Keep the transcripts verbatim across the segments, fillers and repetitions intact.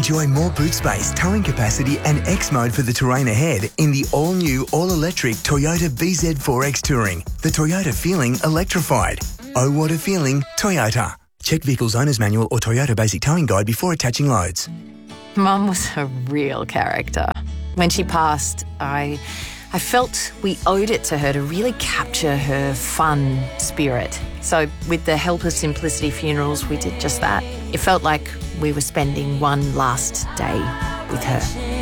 Enjoy more boot space, towing capacity and X mode for the terrain ahead in the all-new, all-electric Toyota B Z four X Touring. The Toyota feeling electrified. Oh, what a feeling, Toyota. Check Vehicle's Owner's Manual or Toyota Basic Towing Guide before attaching loads. Mum was a real character. When she passed, I... I felt we owed it to her to really capture her fun spirit. So with the help of Simplicity Funerals, we did just that. It felt like we were spending one last day with her.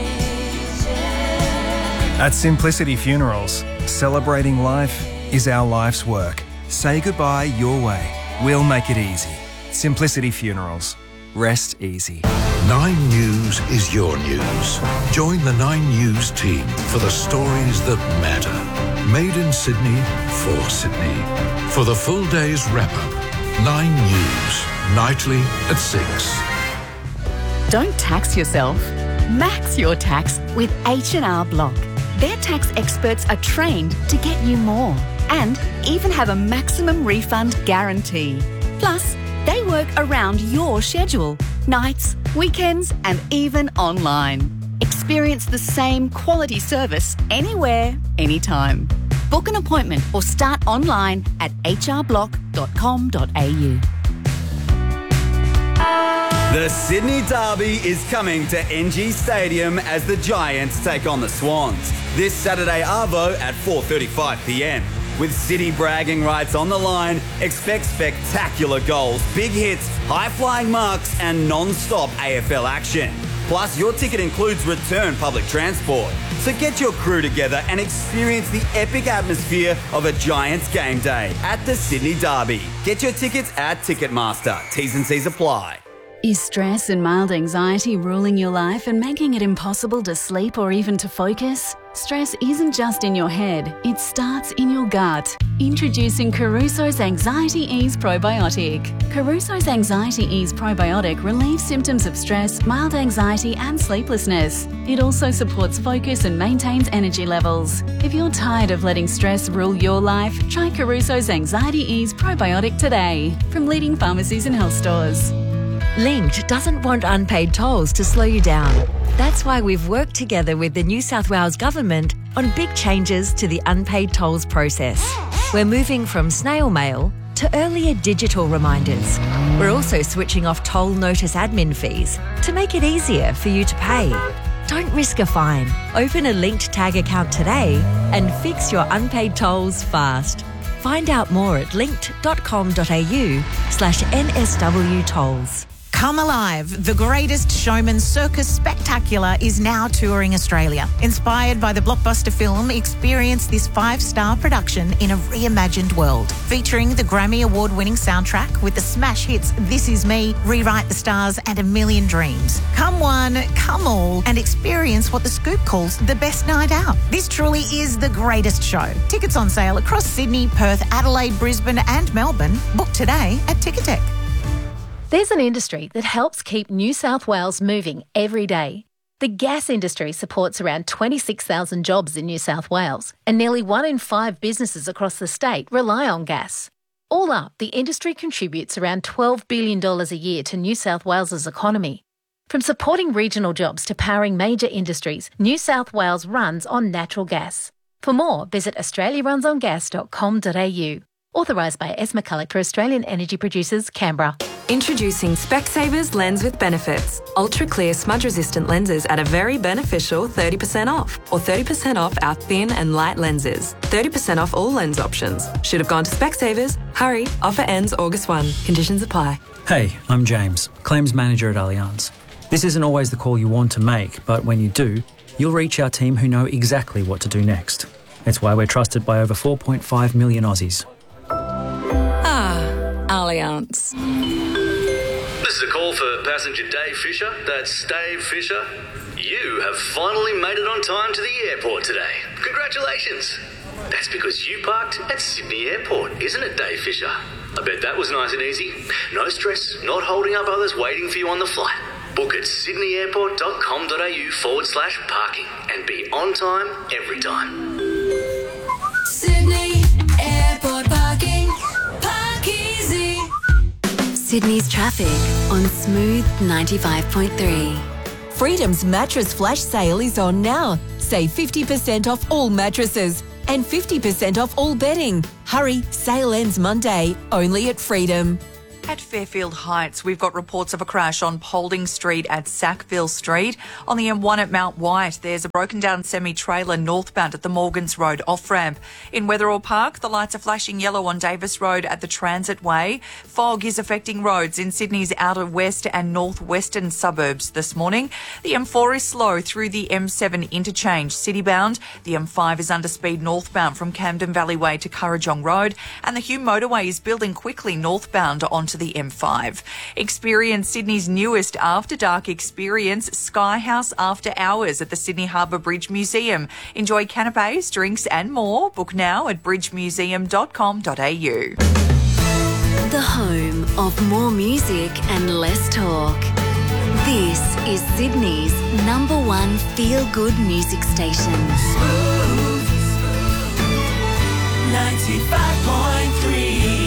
At Simplicity Funerals, celebrating life is our life's work. Say goodbye your way. We'll make it easy. Simplicity Funerals. Rest easy. Nine News is your news. Join the Nine News team for the stories that matter. Made in Sydney, for Sydney. For the full day's wrap-up, Nine News, nightly at six. Don't tax yourself. Max your tax with H and R Block. Their tax experts are trained to get you more and even have a maximum refund guarantee. Plus, they work around your schedule, nights, weekends, and even online. Experience the same quality service anywhere, anytime. Book an appointment or start online at h r block dot com dot a u. The Sydney Derby is coming to N G Stadium as the Giants take on the Swans. This Saturday arvo at four thirty-five p m. With City bragging rights on the line, expect spectacular goals, big hits, high-flying marks and non-stop A F L action. Plus, your ticket includes return public transport. So get your crew together and experience the epic atmosphere of a Giants game day at the Sydney Derby. Get your tickets at Ticketmaster. T's and C's apply. Is stress and mild anxiety ruling your life and making it impossible to sleep or even to focus? Stress isn't just in your head, it starts in your gut. Introducing Caruso's Anxiety Ease Probiotic. Caruso's Anxiety Ease Probiotic relieves symptoms of stress, mild anxiety and sleeplessness. It also supports focus and maintains energy levels. If you're tired of letting stress rule your life, try Caruso's Anxiety Ease Probiotic today from leading pharmacies and health stores. Linked doesn't want unpaid tolls to slow you down. That's why we've worked together with the New South Wales Government on big changes to the unpaid tolls process. We're moving from snail mail to earlier digital reminders. We're also switching off toll notice admin fees to make it easier for you to pay. Don't risk a fine. Open a Linked Tag account today and fix your unpaid tolls fast. Find out more at linked dot com dot a u slash N S W tolls. Come Alive, the greatest showman circus spectacular is now touring Australia. Inspired by the blockbuster film, experience this five-star production in a reimagined world. Featuring the Grammy Award-winning soundtrack with the smash hits This Is Me, Rewrite the Stars and A Million Dreams. Come one, come all and experience what The Scoop calls the best night out. This truly is the greatest show. Tickets on sale across Sydney, Perth, Adelaide, Brisbane and Melbourne. Book today at Ticketek. There's an industry that helps keep New South Wales moving every day. The gas industry supports around twenty-six thousand jobs in New South Wales, and nearly one in five businesses across the state rely on gas. All up, the industry contributes around twelve billion dollars a year to New South Wales's economy. From supporting regional jobs to powering major industries, New South Wales runs on natural gas. For more, visit australia runs on gas dot com dot a u. Authorised by S. McCulloch for Australian Energy Producers, Canberra. Introducing Specsavers Lens with Benefits. Ultra clear smudge-resistant lenses at a very beneficial thirty percent off. Or thirty percent off our thin and light lenses. thirty percent off all lens options. Should have gone to Specsavers. Hurry, offer ends August first. Conditions apply. Hey, I'm James, Claims Manager at Allianz. This isn't always the call you want to make, but when you do, you'll reach our team who know exactly what to do next. It's why we're trusted by over four point five million Aussies. Ah, Allianz. This is a call for passenger Dave Fisher. That's Dave Fisher. You have finally made it on time to the airport today. Congratulations. That's because you parked at Sydney Airport, isn't it, Dave Fisher? I bet that was nice and easy. No stress, not holding up others waiting for you on the flight. Book at sydney airport dot com dot a u forward slash parking and be on time every time. Sydney Airport parking. Park easy. Sydney's traffic on Smooth ninety-five point three. Freedom's mattress flash sale is on now. Save fifty percent off all mattresses and fifty percent off all bedding. Hurry, sale ends Monday, only at Freedom. At Fairfield Heights, we've got reports of a crash on Paulding Street at Sackville Street. On the M one at Mount White, there's a broken down semi-trailer northbound at the Morgans Road off-ramp. In Wetherall Park, the lights are flashing yellow on Davis Road at the Transit Way. Fog is affecting roads in Sydney's outer west and northwestern suburbs this morning. The M four is slow through the M seven interchange citybound. The M five is under speed northbound from Camden Valley Way to Currajong Road. And the Hume Motorway is building quickly northbound onto the M five. Experience Sydney's newest after dark experience, Sky House After Hours at the Sydney Harbour Bridge Museum. Enjoy canapes, drinks and more. Book now at bridge museum dot com dot a u. The home of more music and less talk. This is Sydney's number one feel-good music station. ninety-five point three.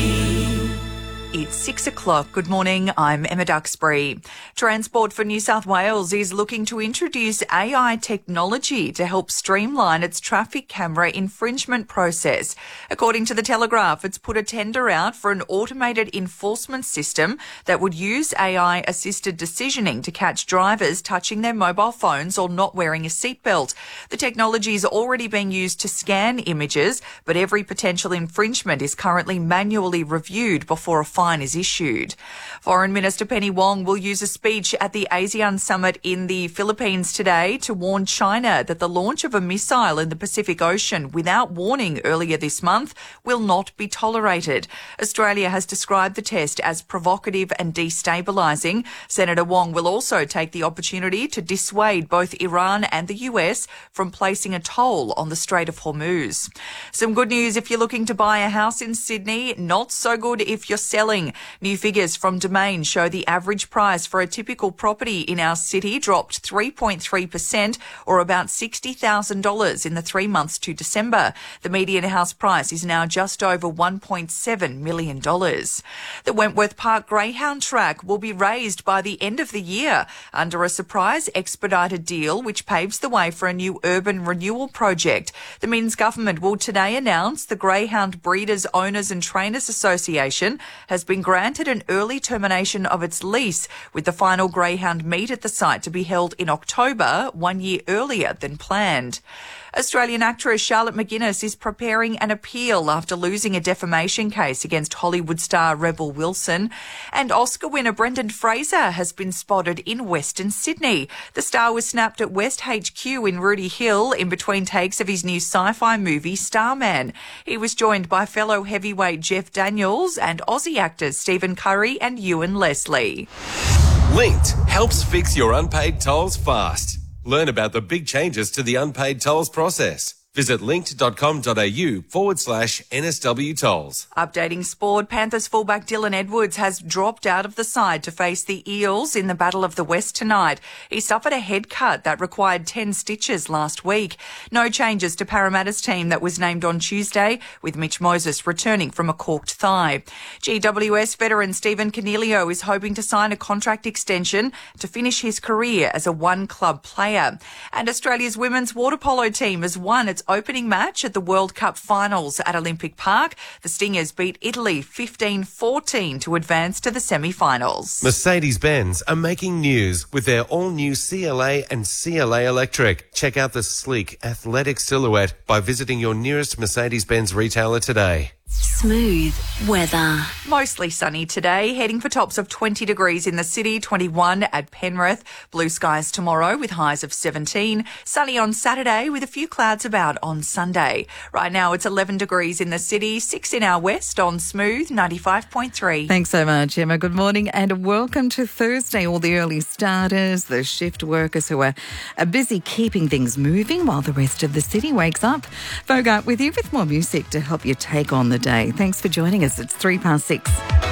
It's six o'clock. Good morning. I'm Emma Duxbury. Transport for New South Wales is looking to introduce A I technology to help streamline its traffic camera infringement process. According to The Telegraph, it's put a tender out for an automated enforcement system that would use A I-assisted decisioning to catch drivers touching their mobile phones or not wearing a seatbelt. The technology is already being used to scan images, but every potential infringement is currently manually reviewed before a fine is issued. Foreign Minister Penny Wong will use a speech at the ASEAN summit in the Philippines today to warn China that the launch of a missile in the Pacific Ocean without warning earlier this month will not be tolerated. Australia has described the test as provocative and destabilising. Senator Wong will also take the opportunity to dissuade both Iran and the U S from placing a toll on the Strait of Hormuz. Some good news if you're looking to buy a house in Sydney, not so good if you're selling. New figures from Domain show the average price for a typical property in our city dropped three point three percent or about sixty thousand dollars in the three months to December. The median house price is now just over one point seven million dollars. The Wentworth Park Greyhound track will be raised by the end of the year under a surprise expedited deal which paves the way for a new urban renewal project. The Minns government will today announce the Greyhound Breeders, Owners and Trainers Association has been granted an early termination of its lease, with the final greyhound meet at the site to be held in October, one year earlier than planned. Australian actress Charlotte McGuinness is preparing an appeal after losing a defamation case against Hollywood star Rebel Wilson. And Oscar winner Brendan Fraser has been spotted in Western Sydney. The star was snapped at West H Q in Rooty Hill in between takes of his new sci-fi movie Starman. He was joined by fellow heavyweight Jeff Daniels and Aussie actors Stephen Curry and Ewan Leslie. Linked helps fix your unpaid tolls fast. Learn about the big changes to the unpaid tolls process. Visit linked.com.au forward slash NSW tolls. Updating sport, Panthers fullback Dylan Edwards has dropped out of the side to face the Eels in the Battle of the West tonight. He suffered a head cut that required ten stitches last week. No changes to Parramatta's team that was named on Tuesday, with Mitch Moses returning from a corked thigh. G W S veteran Stephen Cornelio is hoping to sign a contract extension to finish his career as a one-club player. And Australia's women's water polo team has won its opening match at the World Cup finals at Olympic Park. The Stingers beat Italy fifteen fourteen to advance to the semi-finals. Mercedes-Benz are making news with their all-new C L A and C L A Electric. Check out the sleek, athletic silhouette by visiting your nearest Mercedes-Benz retailer today. Smooth weather. Mostly sunny today, heading for tops of twenty degrees in the city, twenty-one at Penrith. Blue skies tomorrow with highs of seventeen. Sunny on Saturday with a few clouds about on Sunday. Right now it's eleven degrees in the city, six in our west on Smooth ninety-five point three. Thanks so much, Emma. Good morning and welcome to Thursday. All the early starters, the shift workers who are, are busy keeping things moving while the rest of the city wakes up. Fogart with you with more music to help you take on the day. Thanks for joining us. It's three past six.